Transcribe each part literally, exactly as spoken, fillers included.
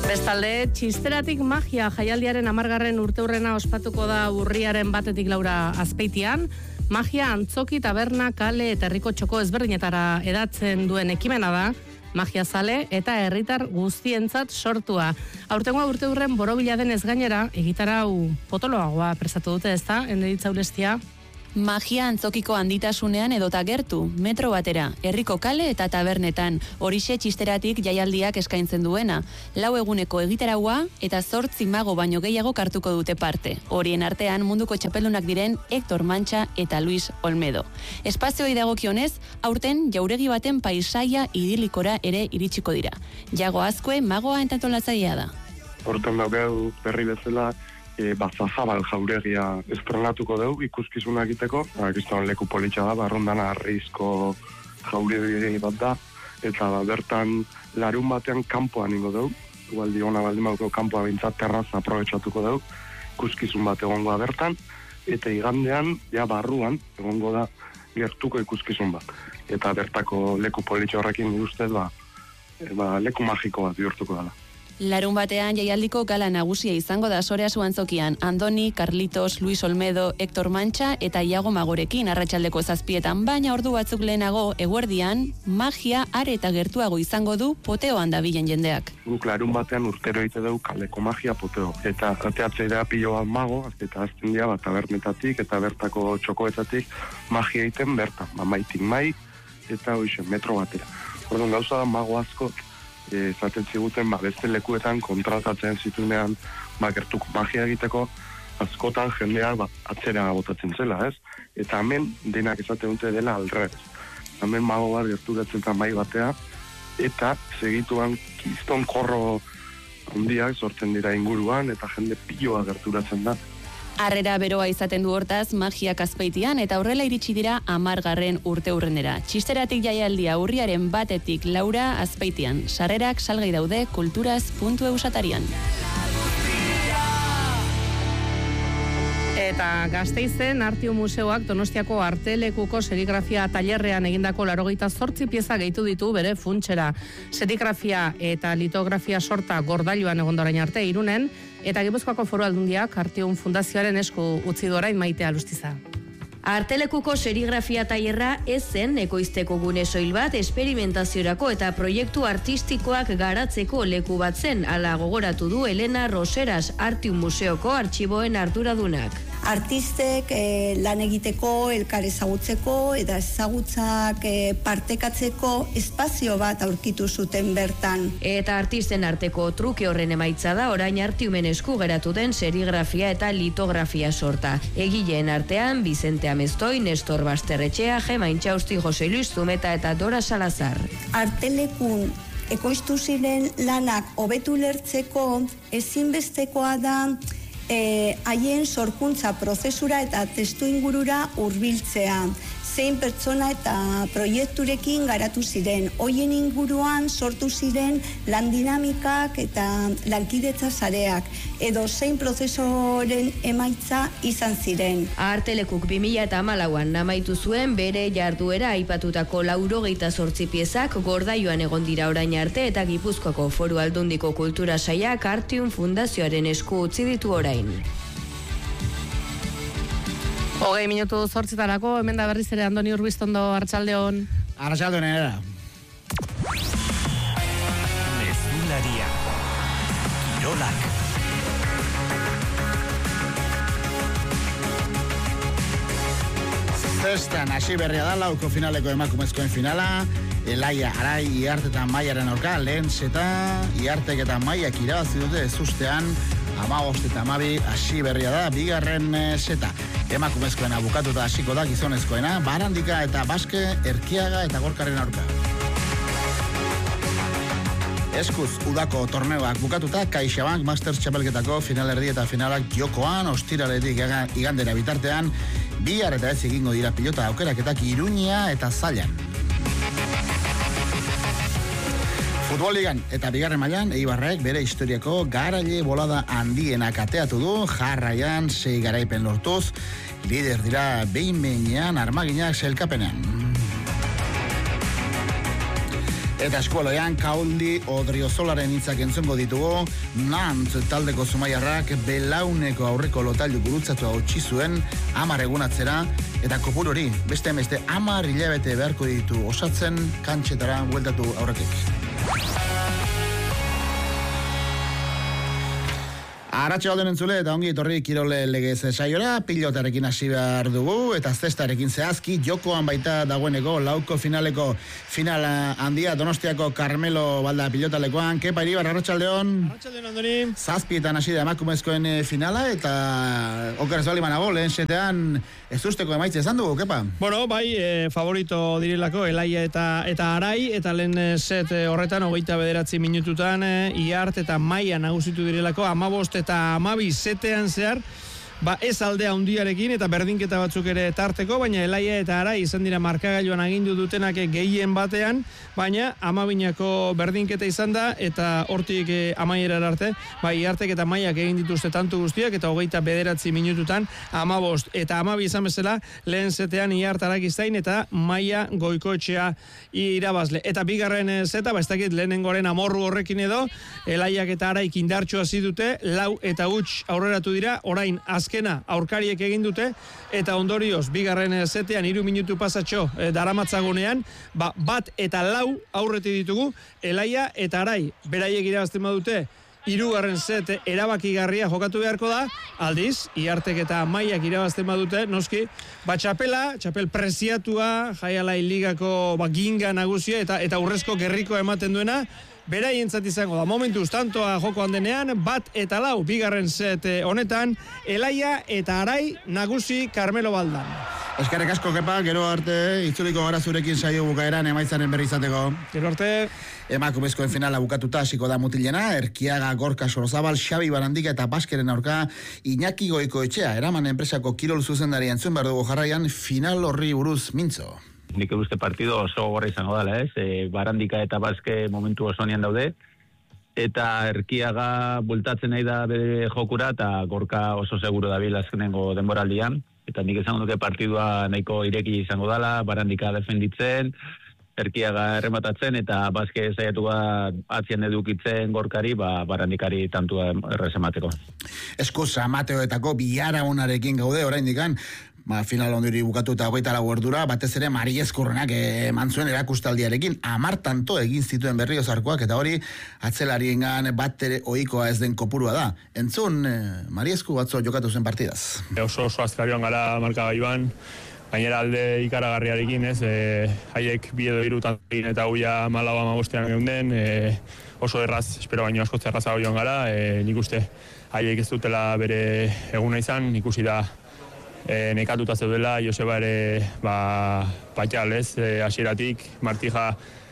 Bestalde, txisteratik magia jaialdiaren amargarren urteurrena ospatuko da urriaren batetik laura Azpeitian. Magia antzoki, taberna, kale eta herriko txoko ezberdinetara edatzen duen ekimena da, magia zale eta herritar guztientzat sortua. Aurtengoa urteurren borobila denez gainera, egitarau potoloagoa prestatu dute, ezta, Enderitza Ulestia? Magia antzokiko handitasunean edota gertu, metro batera, herriko kale eta tabernetan, horixe txisteratik jaialdiak eskaintzen duena. Lau eguneko egitaraua eta zortzi mago baino gehiago kartuko dute parte. Horien artean munduko txapeldunak diren Hector Mantxa eta Luis Olmedo. Espazioi dagokionez, aurten jauregi baten paisaia idilikora ere iritsiko dira. Jago Azkue magoa entantolatzailea da. Horten daugeu berri bezala, E, Bazazabal jauregia estrenatuko dugu ikuskizuna egiteko. Kriston leku politxa da, barrondana arrizko jauregi bat da, eta ba, bertan larun batean kanpoan ingo dugu. Igualdi hona baldin baduko kanpoa bintzat terraza aprobetxatuko dugu, ikuskizun bat egongo da bertan, eta igandean, ja barruan, egongo da gertuko ikuskizun bat. Eta bertako leku politxa horrekin ustez, ba, e, ba, leku magiko bat bihurtuko dela. Larun batean jaialdiko gala nagusia izango da Soreazu antzokian. Andoni, Carlitos, Luis Olmedo, Hector Mantxa eta Iago Magorekin arratsaldeko zazpietan, baina ordu batzuk lehenago eguerdian magia are eta gertuago izango du poteoan dabilen jendeak. Guk larun batean urtero egite dugu kaleko magia poteo. Eta ateatzea pilo bat mago, eta azten dira bat tabernetatik eta bertako txokoetatik magia egiten bertan, maitik mai eta hoize metro batera. Orduan gauza da mago asko esaten ziguten, ba, beste lekuetan kontratatzen zitunean, ba, gertuko magia egiteko, askotan jendeak ba, atzera botatzen zela, ez? Eta hemen denak esaten dute dela aldrez. Hemen mago bat gerturatzen da mai batea, eta segituan kiston korro handiak sortzen dira inguruan, eta jende piloa gerturatzen da. Harrera beroa izaten du hortaz magiak Azpeitian eta horrela iritsi dira hamargarren urteurrenera. Txisteratik jaialdia urriaren batetik laura Azpeitian. Sarrerak salgai daude kulturaz puntu eus atarian. Eta Gasteizen Artiu Museoak Donostiako Artelekuko serigrafia tailerrean egindako laurogeita zortzi pieza gehitu ditu bere funtsera. Serigrafia eta litografia sorta gordailuan egon da orain arte Irunen, eta Gipuzkoako Foru Aldundiak Artium Fundazioaren esku utzi du orain Maite Alustiza. Artelekuko serigrafia tailerra ez zen ekoizteko gune soil bat, esperimentaziorako eta proiektu artistikoak garatzeko leku bat zen, ala gogoratu du Elena Roseras, Artium Museoko artxiboen arduradunak. Artistek eh, lan egiteko, elkar ezagutzeko eta ezagutzak eh, partekatzeko espazio bat aurkitu zuten bertan. Eta artisten arteko truke horren emaitza da orain Artiumen esku geratu den serigrafia eta litografia sorta. Egileen artean Vicente Amestoi, Nestor Basterretxea, Gema Intxausti, Jose Luis Zumeta eta Dora Salazar. Artelekun ekoiztu ziren lanak hobetu lertzeko ezinbestekoa da haien e, sorkuntza prozesura eta testu ingurura hurbiltzea. Zein pertsona eta proiekturekin garatu ziren. Hoien inguruan sortu ziren lan dinamikak eta lankidetza sareak, edo zein prozesoren emaitza izan ziren. Artelekuk bi mila hamalauan amaitu zuen bere jarduera aipatutako laurogeita zortzi piezak gordailuan egon dira orain arte eta Gipuzkoako Foru Aldundiko Kultura Sailak Artium Fundazioaren esku utzi ditu orain. Hogei minutu zortzitarako, hemen da berriz ere Andoni Urbiztondo, arratsaldeon. Arratsaldeon era. Mezularia. Kirolak. Zestan, hasi berria da, lauko finaleko emakumezkoen finala, Elaia, Arai, Iarte eta Maiaren aurka, lehen zeta, Iartek eta Maiak irabazi dute ez ustean, hamabost eta hamabi hasi berria da, bigarren zeta. Emakumezkoena bukatuta hasiko da gizonezkoena, Barandika eta Baske, Erkiaga eta Gorkaren aurka. Eskuz, udako torneoak bukatuta, CaixaBank Masters txapelketako finalerdi eta finalak jokoan, ostiraletik igandera bitartean, bihar eta ez egingo dira pilota aukeraketak Iruña eta Zallan. Futboligan eta bigarren mailan Eibarrek bere historiako garaile bolada handienak ateatu du, jarraian sei garaipen lortuz, lider dira behin behinean armaginak sailkapenean. Eta eskualoian Kauldi Odriozolaren hitzak entzungo ditugu. Nantz taldeko zumaiarrak belauneko aurreko lotailu gurutzatua utzi zuen hamar egunatzera, eta kopuru hori beste beste hamar hilabete beharko ditu osatzen kantxetara bueltatu aurretik. Arratxe balden entzule eta ongi etorri Kirole Legez saiora, pilotarekin hasi behar dugu eta zestarekin zehazki jokoan baita dagoeneko lauko finaleko finala handia Donostiako Carmelo Balda pilotalekoan. Kepa Iribar, arratsaldeon. Arratsaldeon, Andoni. Zazpietan hasi da emakumezkoen finala eta oker ez bali manago, lehen setean ez usteko emaitza izan dugu, Kepa? Bueno, bai, e, favorito direlako Elaia eta eta Arai, eta lehen set horretan hogeita bederatzi minututan e, Iart eta Maia nagusitu direlako hamabost eta hamabi setean zehar, ba ez aldea handiarekin eta berdinketa batzuk ere tarteko, baina Elaia eta Arai izan dira markagailuan agindu dutenak gehien batean, baina hamabinako berdinketa izan da eta hortik e, amaierara arte, bai Iartek eta Maiak egin dituzte tantu guztiak eta hogeita bederatzi minututan hamabost eta hamabi izan bezala lehen setean Iart Arakiztain eta Maia Goikoetxea irabazle. Eta bigarren zeta, ba ez dakit lehenengoren amorru horrekin edo, Elaiak eta Araik indartxo hasi dute, lau eta huts aurreratu dira, orain azkena aurkariek egin dute, eta ondorioz, bigarren zetean, hiru minutu pasatxo e, daramatzagunean, ba, bat eta lau aurreti ditugu, Elaia eta Arai, beraiek irabazten badute, hirugarren set erabakigarria jokatu beharko da, aldiz, Iartek eta Maiak irabazten badute, noski, ba txapela, txapel preziatua, Jaialai ligako ba, ginga nagusia, eta eta urrezko gerriko ematen duena, beraientzat izango da. Momentuz, tantoa jokoan denean, bat eta lau, bigarren set honetan, Elaia eta Arai nagusi Carmelo Baldan. Eskerrik asko, Kepa, gero arte itzuliko gara zurekin saio bukaeran emaitzaren berri izateko. Gero arte. Emakumezkoen finala bukatuta hasiko da mutilena, Erkiaga, Gorka, Sorozabal, Xabi Barandika eta Baskeren aurka Iñaki Goikoetxea, eraman enpresako kirol zuzendari entzun behar dugu jarraian final horri buruz mintzo. Nik uste partido oso gorra izango dela, ez? E, Barandika eta Baske momentu oso nian daude, eta Erkiaga bultatzen nahi da bere jokura, eta Gorka oso seguro dabil azkenengo denboraldian, eta nik esango duke partidua nahiko ireki izango dela, Barandika defenditzen, Erkiaga errematatzen, eta Baske saiatu da atzien edukitzen Gorkari, ba, Barandikari tantua errezemateko. Eskuz amateoetako biara onarekin gaude oraindikan, ba, final ondiri bukatu eta hogeita lau ordura, batez ere Mari Eskurrenak eman zuen erakustaldiarekin hamar tanto egin zituen Berriozarkoak, eta hori atzelariengan bat ere ohikoa ez den kopurua da. Entzun, Mari Esku batzo jokatu zen partidaz. Oso oso azkarioan gara markagailuan, gainera alde ikaragarriarekin, ez, e, haiek bi edo hirutan egin eta huia malau amabostean geunden, e, oso erraz, espero baino askoz erraza joan gara, e, nik uste haiek ez dutela bere eguna izan, ikusi da E, nekatuta zeudela, Joseba ere ba, patxal, ez, e, hasieratik, Martija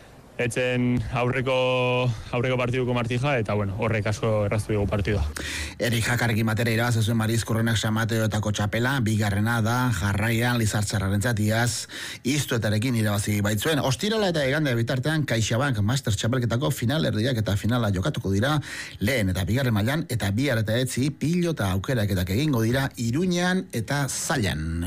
etzen aurreko aurreko partiduko Martija, eta bueno, horrek asko erraztu dugu partidua. Erik Jakarekin batera irabaz zuen Mari Eskurrenak Samateoetako txapela, bigarrena da jarraian Lizartzarrarentzat iaz iztuetarekin irabazi baitzuen. Ostirala eta igande bitartean CaixaBank Master txapelketako finalerdiak eta finala jokatuko dira lehen eta bigarren mailan, eta bihar eta etzi pilota aukeraketak egingo dira Iruñean eta Zallan.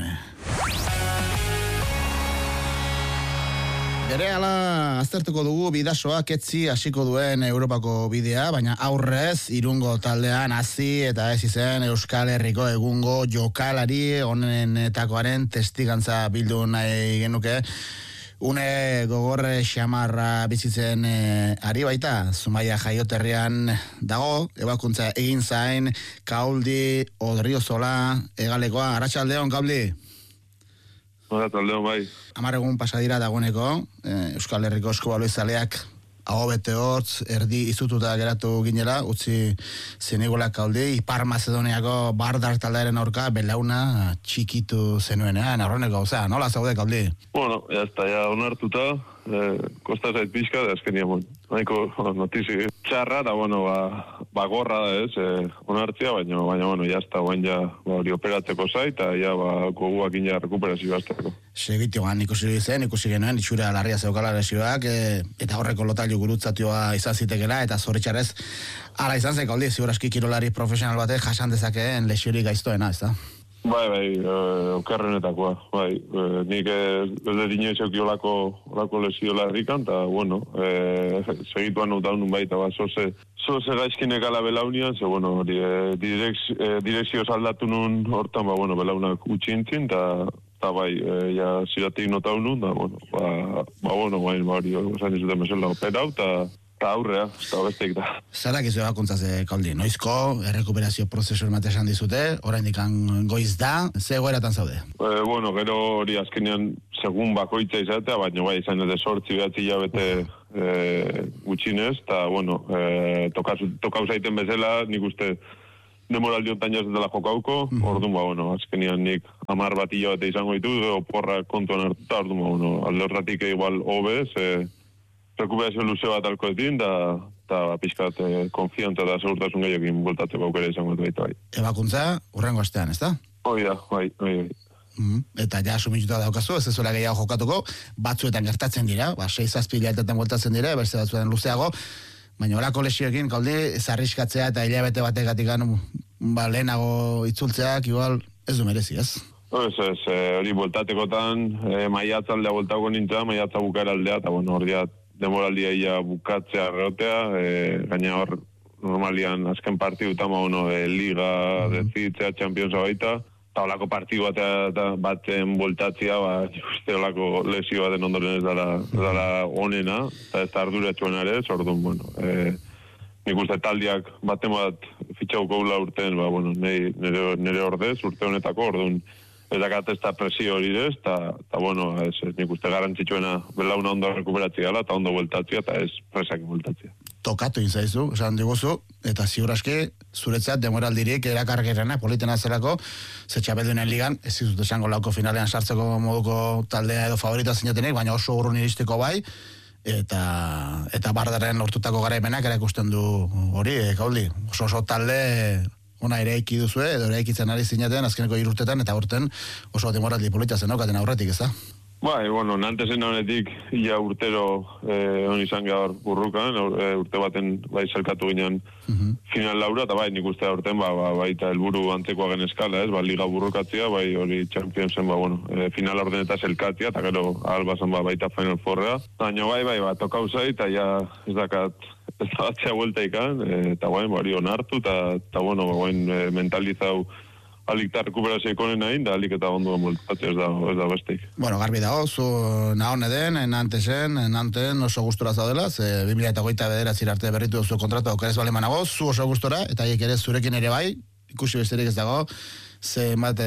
Berehala aztertuko dugu bidasoak etzi hasiko duen Europako bidea, baina aurrez Irungo taldean hasi eta ez izen Euskal Herriko egungo jokalari honenetakoaren testigantza bildu nahi genuke. Une gogorre xamarra bizitzen e, ari baita, Zumaia jaioterrian dago, ebakuntza egin zain, Kauldi Odriozola egalekoa. Arratsaldeon, Kauldi. Arratsaldeon, bai. Hamar egun pasadira dagoeneko, eh, Euskal Herriko eskubaloi-zaleak aho bete hortz, erdi izututa geratu ginela, utzi zenigula Kauldi, Ipar Mazedoniako Bardar taldearen aurka belauna txikitu zenuenean, aurreneko gauza, nola zaude Kauldi? Bueno, ya está, ya onartuta, eh, kosta zait pixka, da esken niamon. Naiko notizi txarra, da bueno, ba, ba gorra da ez, eh, onartzia, baina, baina, bueno, ya está, baina ja, ba, hori operatzeko zait, eta ja, ba, goguak ina rekuperazio azteko. Segitioan ikusi zen, ikusi genuen, itxura larria zeukala lesioak, e, eta horreko lotailu gurutzatioa izan zitekela, eta zoritxarrez, ala izan zen Kauldi, ziur aski kirolari profesional batek jasan dezakeen lesiorik gaiztoena, ez da? Bai, bai, eh, okerrenetakoa, bai. Eh, nik ez dut inoiz euki olako, olako lesio larrikan, eta, bueno, eh, segituan utaunun baita, ba, zoze, zoze gaizkinek ala belaunian, ze, bueno, hori, eh, direks, eh, direkzio saldatu nun hortan, ba, bueno, belaunak utxintzin, eta, eta bai, eh, ja, ziratik notaunun, da, bueno, ba, ba, bueno, bai, ba, hori, esan izuten bezala operau, eta, eta aurrea, eta besteik da. Zarak izu ebakuntzaz, Kaldi, noizko, errekuperazio prozesu ermate esan dizute, oraindik goiz da, ze goeratan zaude? E, bueno, gero hori azkenean segun bakoitza izatea, baina bai, izan ez sortzi behatzi hilabete e, gutxinez, eta, bueno, e, tokau zaiten bezala, nik uste demoraldi ontan jaz dela jokauko, mm -hmm. orduan, ba, bueno, azkenean nik amar bat hilabete izango ditu, oporra kontuan hartuta, orduan, ba, bueno, alde horratik igual hobe, ze rekuperazio luze bat alkoetin, da, eta pixkat eh, konfiantza eta segurtasun gehiokin bultatzeko aukera izango dut baita bai. Ebakuntza, urrengo astean, ez da? Hoi da, bai, bai, bai. Mm, eta ja sumituta daukazu, ez ezuela gehiago jokatuko, batzuetan gertatzen dira, ba, sei zazpi hilabetetan bultatzen dira, beste batzuetan luzeago, baina orako lesioekin, Kaldi, zarriskatzea eta hilabete bategatik ba, lehenago itzultzeak, igual, ez du merezi, ez? Ez, ez, hori bultatekotan, e, maiatza aldea bultako nintzen, maiatza bukara aldea, eta bueno, hori demoraldia ia bukatzea arreotea, e, gaina hor normalian azken partidu eta bueno, e, liga, mm -hmm. dezitzea, championsa baita, eta olako partidu batea, batzen voltatzea, ba, uste olako lesio baten ondoren ez dara, dara onena, eta ez da arduratxoen ere, orduan, bueno, e, nik uste taldiak baten bat fitxauko gula urten, ba, bueno, nire, nire ordez, urte honetako, orduan, ez dakat ez da presio hori ez, eta, bueno, ez, ez nik uste garantzitsuena belauna ondo rekuperatzea gala, eta ondo bueltatzea, eta ez presak bueltatzea. Tokatu inzaizu, esan diguzu, eta ziuraski, zuretzat demoraldirik erakargerena, politena zelako, ze Txapeldunen ligan, ez izut esango lauko finalean sartzeko moduko taldea edo favorita zinetenek, baina oso urrun iristeko bai, eta eta Bardaren lortutako garaipenak erakusten du hori, Kaldi, oso oso talde ona ere eki duzue, edo ere ekitzen ari zineten, azkeneko irurtetan, eta urten oso demoraldi polita zenokaten aurretik, ez da? Bai, bueno, nantezen honetik, ia urtero eh, hon izan gehar burrukan, e, urte baten bai zelkatu ginen uh-huh. final laura, eta bai, nik uste urten, ba, ba, baita helburu antzekoa gen eskala, ez, ba, liga burrukatzea, bai, hori Championsen, ba, bueno, e, final orden eta zelkatzea, eta gero, albazan, ba, baita Final Fourrea. Baina, bai, bai, ba, tokau zait, eta ja, ez dakat, ez da batzea buelta ikan, e, eta bai, hori onartu, eta, eta bueno, bai, e, mentalizau, alik eta rekuperazio ikonen nahin, da alik eta ondo moltatzea ez da, ez da besteik. Bueno, garbi dago, zu nahone den, enantesen, enanten oso gustora zaudela, ze bi mila hogeita bederatzi arte berritu duzu kontratu okerez bale manago, zu oso gustora, eta haiek ere zurekin ere bai, ikusi besterik ez dago, ze bat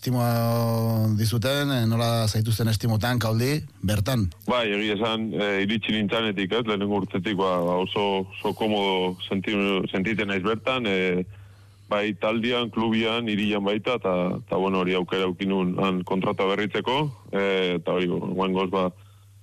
estimo dizuten, nola zaituzten estimutan, Kaldi, bertan? Bai, egi esan, e, iritsi nintzanetik, ez, lehenengo urtetik, ba, oso, oso komodo senti, sentiten naiz bertan, e, bai taldian, klubian, irian baita, eta, eta bueno, hori aukera aukinun han kontrata berritzeko, e, eta hori, guen goz, ba,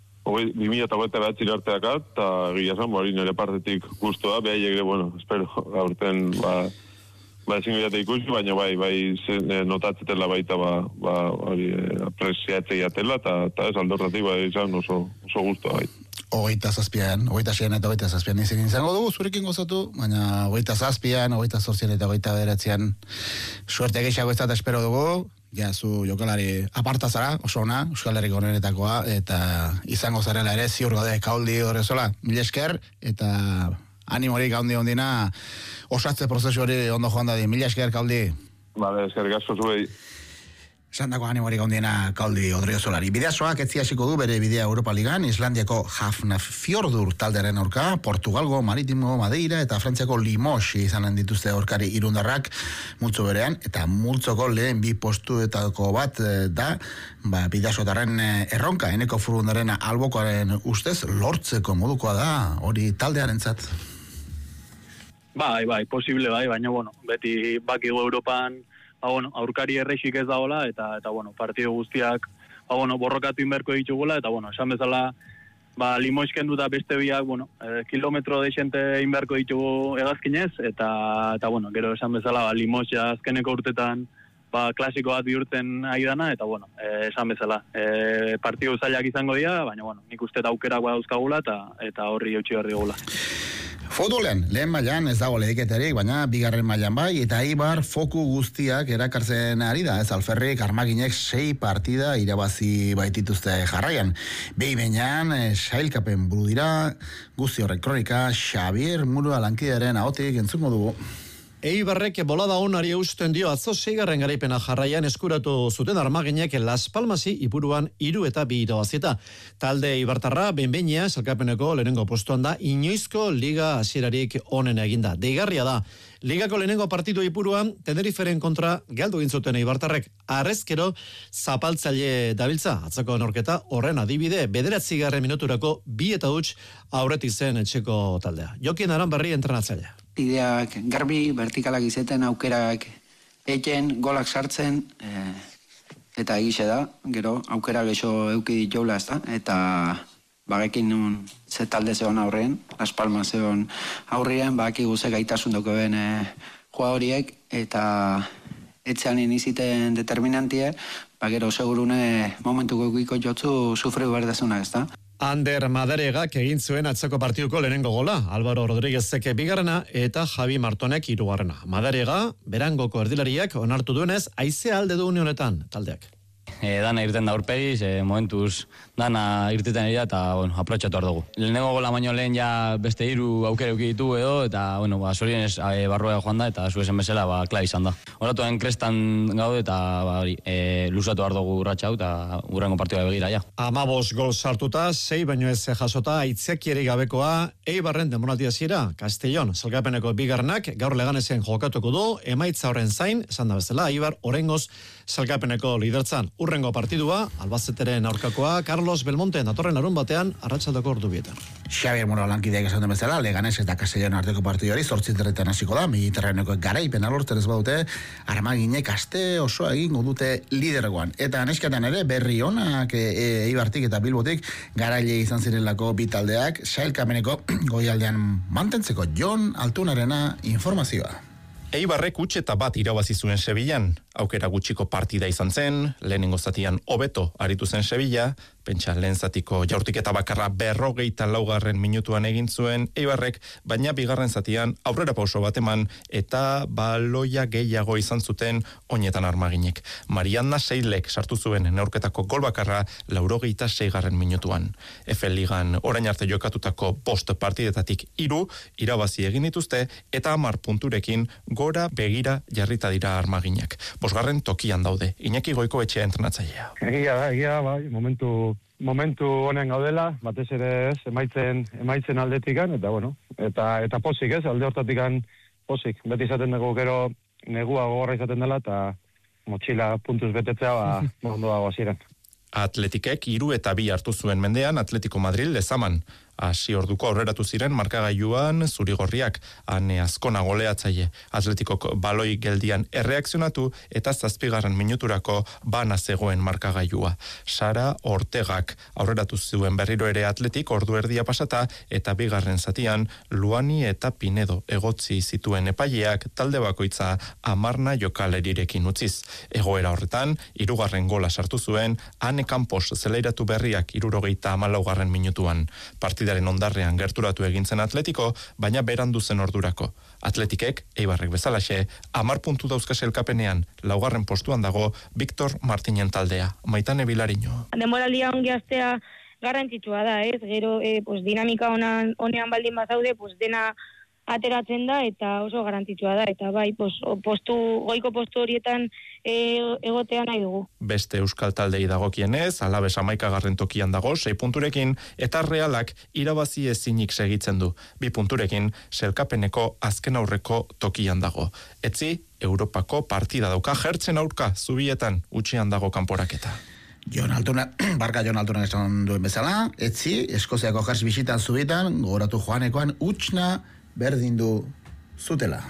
bi mila eta hogeita behatzi arteakat, eta egia esan, hori nire partetik guztua, behai egre, bueno, espero, gaurten, ba, ba ezin goiate ikusi, baina bai, bai, bai notatzetela baita, ba, ba, hori, apresiatzea jatela, eta ez aldorratik, bai, izan oso, oso guztua, bai. Ogeita zazpian, ogeita xean eta ogeita zazpian izan izango dugu, zurekin gozatu, baina ogeita zazpian, ogeita zortzian eta ogeita bederatzean suerte gehiago ez da espero dugu, ja, zu jokalari aparta zara, oso ona, Euskal Herriko honenetakoa, eta izango zarela ere, ziur gaude, Kaldi horrezola, mila esker, eta animorik handi ondina, osatze prozesu hori ondo joan dadi, mila esker, Kaldi. Bale, esker gasko zuei. Sandako animorik ondiena Kaldi Odriozolari. Bideasoak etzi hasiko du bere bidea Europa Ligan, Islandiako Hafnarfjordur taldearen aurka, Portugalgo, Maritimo, Madeira eta Frantziako Limoges izanen dituzte aurkari irundarrak multzo berean, eta multzoko lehen bi postuetako bat da, ba, bideasotarren erronka, eneko furundaren albokoaren ustez lortzeko modukoa da, hori taldearentzat. Bai, bai, posible bai, baina, bueno, beti bakigu Europan, ba, bueno, aurkari errexik ez dagoela, eta, eta bueno, partido guztiak, ba, bueno, borrokatu inberko ditugula, eta, bueno, esan bezala, ba, Limoges kenduta beste biak, bueno, eh, kilometro deixente inberko ditugu hegazkinez, eta, eta, bueno, gero esan bezala, ba, Limoges azkeneko urtetan, ba, klasiko bat bihurtzen aidana, eta, bueno, eh, esan bezala, eh, partido zailak izango dira, baina, bueno, nik uste da aukerak badauzkagula, eta, eta horri eutxi behar digula. Futbolen, lehen mailan ez dago lehiketarik, baina bigarren mailan bai, eta Eibar foku guztiak erakartzen ari da, ez Alferrik armaginek sei partida irabazi baitituzte jarraian. Behin behinean, sailkapen buru dira, guzti horrek kronika, Xabier Murua lankidearen ahotik entzungo dugu. Eibarrek bolada onari eusten dio atzo seigarren garaipena jarraian eskuratu zuten armaginek Las Palmasi ipuruan hiru eta bi irabazieta. Talde Eibartarra benbeinia salkapeneko lehenengo postuan da, inoizko liga hasierarik onen eginda. Deigarria da, ligako lehenengo partidu ipuruan Teneriferen kontra galdu egin zuten Eibartarrek. Arrezkero zapaltzaile dabiltza, atzako norketa horren adibide bederatzigarren minuturako bi eta huts aurretik zen etxeko taldea. Jokin Aranberri entrenatzailea. Ideak garbi, vertikalak izeten, aukerak eken, golak sartzen, e, eta egixe da, gero aukera gexo euki ditjoula ez da, eta bagekin nun ze talde zeon aurrean, Las Palmas zeon aurrean, bagaki guze gaitasun dokoen e, joa horiek, eta etxean iniziten determinantie, bagero segurune momentuko eukiko jotzu sufreu berdezuna ez da. Ander Madaregak egin zuen atzeko partiduko lehenengo gola, Álvaro Rodríguezek bigarrena eta Javi Martonek hirugarrena. Madarega, berangoko erdilariak onartu duenez, haize alde du une honetan taldeak. E, dana irten da urpegiz, e, momentuz dana irteten eria eta bueno, aprotxatu hor dugu. Lehenengo gola baino lehen ja beste hiru aukera euki ditu edo, eta bueno, ba, zorionez e, barroa joan da, eta zuezen bezala ba, klar izan da. Horatuen krestan gaude eta ba, e, luzatu hor dugu urratxau eta urrengo partidua begira ja. Amabos gol sartuta, sei baino ez jasota aitzakieri gabekoa Eibarren denboraldi hasiera Castellón salkapeneko bigarrenak gaur Leganezen jokatuko du, emaitza horren zain, esan da bezala, Eibar orengoz salkapeneko lidertzan. Urrengo partidua, Albazeteren aurkakoa, Carlos Belmonte datorren larun batean, arratsaldeko ordu bietan. Xabier Muro lankideak esan den bezala, Leganés eta Castellón arteko partiduari zortziterretan hasiko da, Mediterraneoko garaipena lortzen ez badute, armaginek aste osoa egingo dute lidergoan. Eta nesketan ere, berri onak e, Eibartik eta Bilbotik garaile izan zirelako bi taldeak, sailkameneko goialdean mantentzeko Jon Altunarena informazioa. Eibarrek huts eta bat irabazi zuen Sevillan, aukera gutxiko partida izan zen, lehenengo zatian hobeto aritu zen Sevilla, pentsa lehen zatiko jaurtiketa bakarra berrogeita laugarren minutuan egin zuen Eibarrek, baina bigarren zatian aurrera pauso bat eman eta baloia gehiago izan zuten oinetan armaginek. Marianna Seilek sartu zuen neurketako gol bakarra laurogeita seigarren minutuan. Efe Ligan orain arte jokatutako bost partidetatik hiru irabazi egin dituzte eta hamar punturekin gora begira jarrita dira armaginak. Bosgarren tokian daude, Iñaki Goikoetxea entrenatzailea. Egia da, egia bai, momentu momentu honen gaudela, batez ere ez, emaitzen emaitzen aldetikan eta bueno, eta eta pozik, ez, alde hortatikan pozik. Beti izaten dugu gero negua gogorra izaten dela eta motxila puntuz betetzea ba ondo dago hasieran. Atletikek hiru eta bi hartu zuen mendean Atletico Madrid lezaman. Hasi orduko aurreratu ziren markagailuan zurigorriak, ane azkona goleatzaile. Atletikok baloi geldian erreakzionatu eta zazpigarren minuturako bana zegoen markagailua. Sara Ortegak aurreratu zuen berriro ere Atletik ordu erdia pasata eta bigarren zatian Luani eta Pinedo egotzi zituen epaileak talde bakoitza amarna jokalerirekin utziz. Egoera horretan, hirugarren gola sartu zuen, Ane Campos zeleiratu berriak hirurogeita hamalaugarren minutuan. Partida ondarrean gerturatu egintzen Atletiko, baina berandu zen ordurako. Atletikek, Eibarrek bezalaxe, hamar puntu dauzka sailkapenean, laugarren postuan dago Victor Martinen taldea. Maitane Bilariño. Denboraldia ongi hastea garrantzitsua da, ez? Gero, eh, pues, dinamika onan, onean baldin bazaude, pues, dena ateratzen da eta oso garrantzitsua da eta bai, pues, postu, goiko postu horietan e, egotea nahi dugu. Beste euskal taldei dagokienez, Alabes hamaikagarren tokian dago, sei punturekin, eta Realak irabazi ezinik segitzen du. Bi punturekin, selkapeneko azken aurreko tokian dago. Etzi, Europako partida dauka, jertzen aurka, zubietan, utxean dago kanporaketa. Jon Altuna, barka Jon Altuna esan duen bezala, etzi, Eskoziako jars bisitan zubietan, gogoratu joanekoan, utxna, berdin du zutela.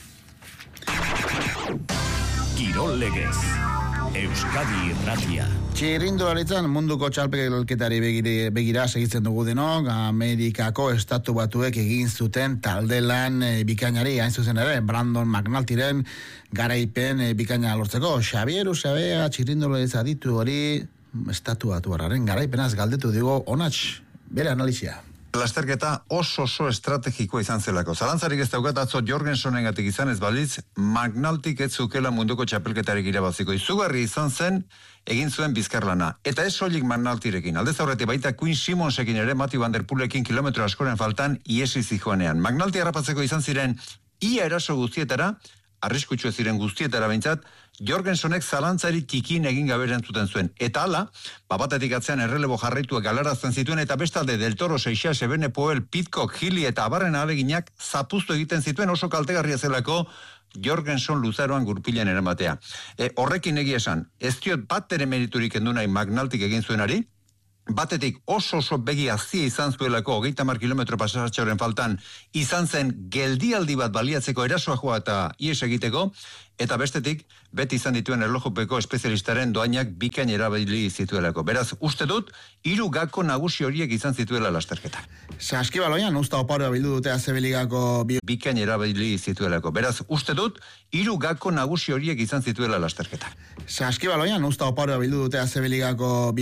Kirol legez, Euskadi Irratia. Txirrindularitzan munduko txalpeketari begira, begira segitzen dugu denok, Amerikako estatu batuek egin zuten taldelan e, bikainari, hain zuzen ere, Brandon McNultyren garaipen e, bikaina lortzeko. Xabier Usabea txirrindularitza ditu hori estatu batuarraren garaipenaz galdetu digo onatx, bere analizia. Lasterketa oso oso estrategikoa izan zelako. Zalantzarik ez daukat atzo Jorgensonengatik izan ez balitz, Magnaltik ez zukela munduko txapelketarik irabaziko. Izugarri izan zen, egin zuen bizkarlana. Eta ez soilik Magnaltirekin. Aldez aurretik baita Quinn Simonsekin ere, Matthew van der Poelekin kilometro askoren faltan iesi zijoanean. Magnalti harrapatzeko izan ziren ia eraso guztietara, arriskutsu ez ziren guztietara behintzat, Jorgensonek zalantzari tikin egin gabe erantzuten zuen. Eta hala, batetik atzean errelebo jarraituak galarazten zituen, eta bestalde Del Toro, Seixas, Ebene Poel, Pitcock, Gili eta abarren ahaleginak zapuztu egiten zituen oso kaltegarria zelako Jorgenson luzaroan gurpilean eramatea. E, horrekin egia esan, ez diot bat ere meriturik endu nahi Magnaltik egin zuenari, batetik oso oso begi azia izan zuelako hogeita hamar kilometro pasatxoren faltan izan zen geldialdi bat baliatzeko erasoa joa eta ies egiteko, eta bestetik beti izan dituen erlojupeko espezialistaren doainak bikain erabili zituelako. Beraz, uste dut, hiru gako nagusi horiek izan zituela lasterketa. Saskibaloian usta oparoa bildu dute azebeligako bi... bikain erabili zituelako. Beraz, uste dut, hiru gako nagusi horiek izan zituela lasterketa. Saskibaloian usta oparoa bildu dute azebeligako bi...